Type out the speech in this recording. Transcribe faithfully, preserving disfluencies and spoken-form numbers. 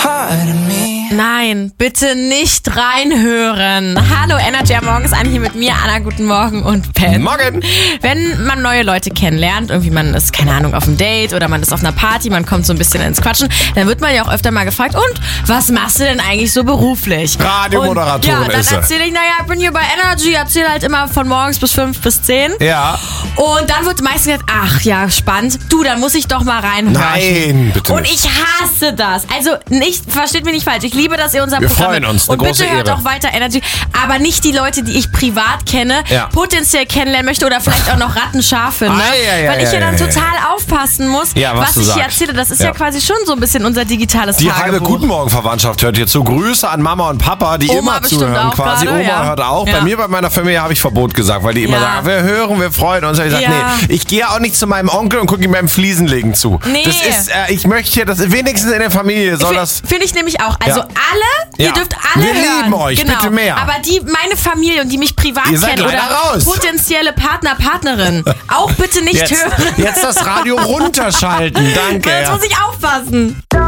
Nein, bitte nicht reinhören. Hallo, Energy am Morgen ist an hier mit mir, Anna, guten Morgen und Ben. Morgen. Wenn man neue Leute kennenlernt, irgendwie man ist, keine Ahnung, auf einem Date oder man ist auf einer Party, man kommt so ein bisschen ins Quatschen, dann wird man ja auch öfter mal gefragt, und was machst du denn eigentlich so beruflich? Radiomoderatorin und, ja, ist dann er. erzähle ich, naja, ich bin hier bei Energy, erzähle halt immer von morgens bis fünf bis zehn. Ja. Und dann wird meistens gesagt, ach ja, spannend. Du, dann muss ich doch mal reinhören. Nein, bitte Und nicht. ich hasse das. Also nicht, versteht mich nicht falsch. Ich liebe, dass ihr unser Wir Programm freuen uns, eine und bitte große hört Ehre. auch weiter Energy. Aber nicht die Leute, die ich privat kenne, Ja. potenziell kennenlernen möchte oder vielleicht auch noch rattenscharf finde. Ah, ja, ja, Weil ich ja ja, dann ja, total aufpassen muss, Ja, was was du ich hier sagst. erzähle. Das ist ja. Ja. quasi schon so ein bisschen unser digitales Die Tagebuch. halbe Guten Morgen Verwandtschaft hört hier zu. Grüße an Mama und Papa, die Oma immer bestimmt zuhören auch quasi. gerade, Oma ja. hört auch. Ja. Bei mir, bei meiner Familie habe ich Verbot gesagt, weil die immer Ja. sagen, wir hören, wir freuen uns. Ich sage, Ja. nee, ich gehe auch nicht zu meinem Onkel und gucke ihm beim Fliesenlegen zu. Nee. Das ist, äh, ich möchte hier, das wenigstens in der Familie soll das... Finde ich nämlich auch. Also Ja. alle, ihr Ja. dürft alle Wir hören. lieben euch, genau. bitte mehr. Aber die, meine Familie und die mich privat Ihr seid kennen oder leider raus. potenzielle Partner, Partnerin, auch bitte nicht Jetzt, hören. jetzt das Radio runterschalten. Danke. Jetzt Ja. muss ich aufpassen.